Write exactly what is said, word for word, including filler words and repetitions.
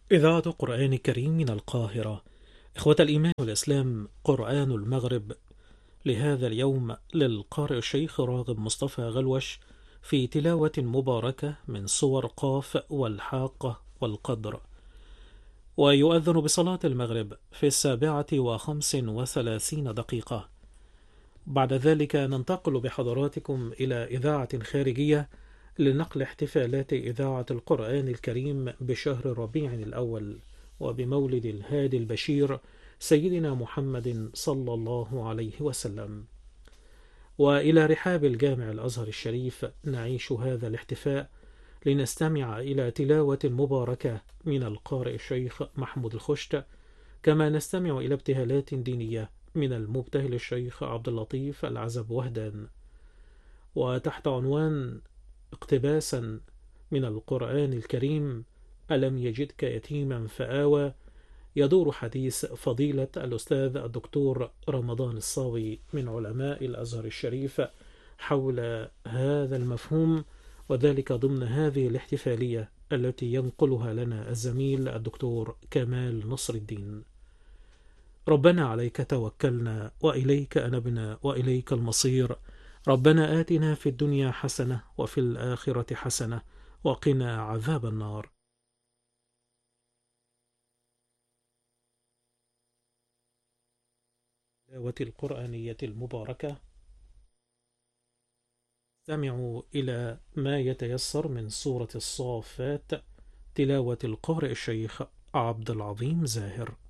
إذاعة قرآن كريم من القاهرة. إخوة الإيمان والإسلام، قرآن المغرب لهذا اليوم للقارئ الشيخ راغب مصطفى غلوش في تلاوة مباركة من سور قاف والحاقة والقدر. ويؤذن بصلاة المغرب في السابعة وخمس وثلاثين دقيقة. بعد ذلك ننتقل بحضراتكم إلى إذاعة خارجية لنقل احتفالات إذاعة القرآن الكريم بشهر ربيع الأول وبمولد الهادي البشير سيدنا محمد صلى الله عليه وسلم. وإلى رحاب الجامع الأزهر الشريف نعيش هذا الاحتفاء لنستمع إلى تلاوة مباركة من القارئ الشيخ محمود الخشت، كما نستمع إلى ابتهالات دينية من المبتهل الشيخ عبد اللطيف العزب وهدان. وتحت عنوان اقتباسا من القرآن الكريم ألم يجدك يتيما فآوى، يدور حديث فضيلة الأستاذ الدكتور رمضان الصاوي من علماء الأزهر الشريف حول هذا المفهوم، وذلك ضمن هذه الاحتفالية التي ينقلها لنا الزميل الدكتور كمال نصر الدين. ربنا عليك توكلنا وإليك أنبنا وإليك المصير، ربنا آتنا في الدنيا حسنة وفي الآخرة حسنة وقنا عذاب النار. التلاوة القرآنية المباركة، استمعوا إلى ما يتيسر من سورة الصافات، تلاوة القارئ الشيخ عبد العظيم زاهر.